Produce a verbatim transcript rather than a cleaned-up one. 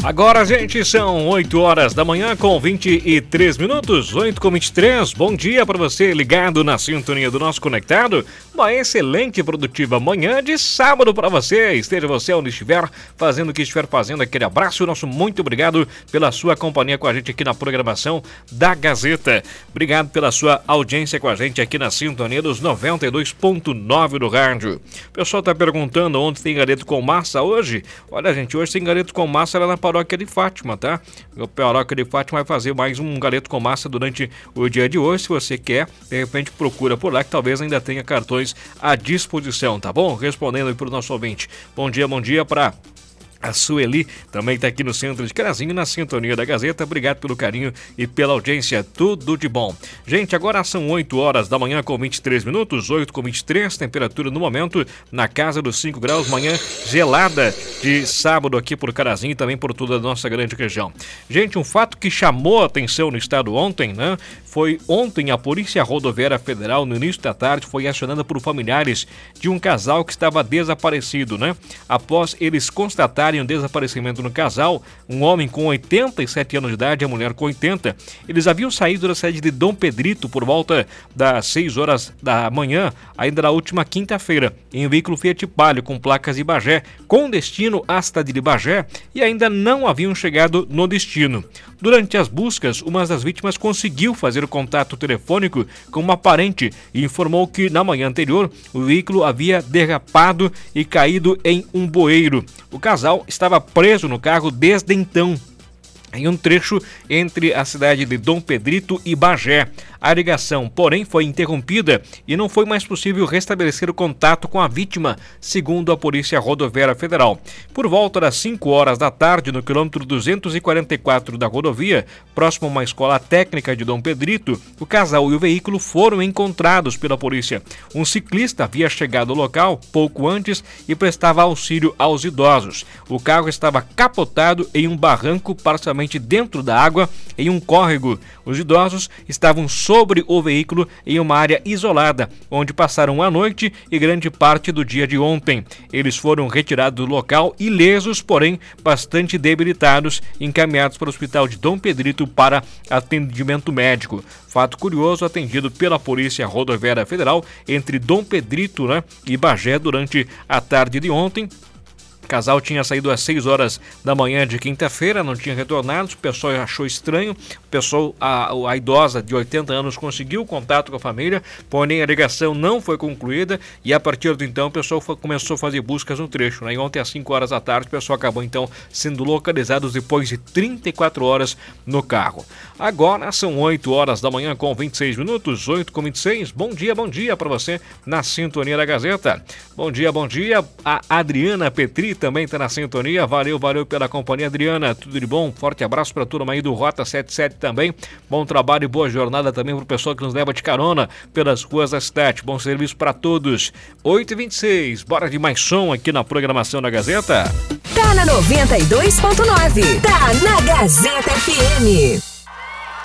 Agora, gente, são oito horas da manhã com vinte e três minutos, oito com vinte e três. Bom dia para você ligado na sintonia do nosso Conectado. Uma excelente e produtiva manhã de sábado para você. Esteja você onde estiver, fazendo o que estiver fazendo. Aquele abraço, nosso muito obrigado pela sua companhia com a gente aqui na programação da Gazeta. Obrigado pela sua audiência com a gente aqui na sintonia dos noventa e dois ponto nove do rádio. O pessoal tá perguntando onde tem galeto com massa hoje. Olha, gente, hoje tem galeto com massa lá na Paróquia de Fátima, tá? O Paróquia de Fátima vai fazer mais um galeto com massa durante o dia de hoje. Se você quer, de repente procura por lá que talvez ainda tenha cartões à disposição, tá bom? Respondendo aí pro nosso ouvinte. Bom dia, bom dia para a Sueli, também está aqui no centro de Carazinho, na sintonia da Gazeta. Obrigado pelo carinho e pela audiência, tudo de bom. Gente, agora são oito horas da manhã com vinte e três minutos, oito com vinte e três, temperatura no momento na casa dos cinco graus, manhã gelada de sábado aqui por Carazinho e também por toda a nossa grande região. Gente, um fato que chamou a atenção no estado ontem, né? Foi ontem a Polícia Rodoviária Federal, no início da tarde, foi acionada por familiares de um casal que estava desaparecido, né? Após eles constatarem o desaparecimento no casal, um homem com oitenta e sete anos de idade e a mulher com oitenta, eles haviam saído da cidade de Dom Pedrito por volta das seis horas da manhã, ainda na última quinta-feira, em um veículo Fiat Palio com placas de Bagé, com destino à cidade de Bagé, e ainda não haviam chegado no destino. Durante as buscas, uma das vítimas conseguiu fazer o contato telefônico com uma parente e informou que na manhã anterior o veículo havia derrapado e caído em um bueiro. O casal estava preso no carro desde então, em um trecho entre a cidade de Dom Pedrito e Bagé. A ligação, porém, foi interrompida e não foi mais possível restabelecer o contato com a vítima, segundo a Polícia Rodoviária Federal. Por volta das cinco horas da tarde, no quilômetro duzentos e quarenta e quatro da rodovia, próximo a uma escola técnica de Dom Pedrito, o casal e o veículo foram encontrados pela polícia. Um ciclista havia chegado ao local pouco antes e prestava auxílio aos idosos. O carro estava capotado em um barranco parcialmente dentro da água, em um córrego. Os idosos estavam sobre o veículo em uma área isolada, onde passaram a noite e grande parte do dia de ontem. Eles foram retirados do local ilesos, porém bastante debilitados, encaminhados para o hospital de Dom Pedrito para atendimento médico. Fato curioso atendido pela Polícia Rodoviária Federal entre Dom Pedrito, né, e Bagé durante a tarde de ontem. O casal tinha saído às seis horas da manhã de quinta-feira, não tinha retornado, o pessoal achou estranho, o pessoal, a, a idosa de oitenta anos conseguiu contato com a família, porém a ligação não foi concluída e a partir de então o pessoal foi, começou a fazer buscas no trecho, né? E ontem às cinco horas da tarde o pessoal acabou então sendo localizados depois de trinta e quatro horas no carro. Agora são oito horas da manhã com vinte e seis minutos, oito com vinte e seis, bom dia, bom dia para você na sintonia da Gazeta. Bom dia, bom dia, a Adriana Petri também está na sintonia, valeu, valeu pela companhia, Adriana, tudo de bom, forte abraço para a turma aí do Rota setenta e sete também, bom trabalho e boa jornada também para o pessoal que nos leva de carona pelas ruas da cidade, bom serviço para todos. Oito e vinte e seis, bora de mais som aqui na programação da Gazeta. Tá na noventa e dois ponto nove, tá na Gazeta F M.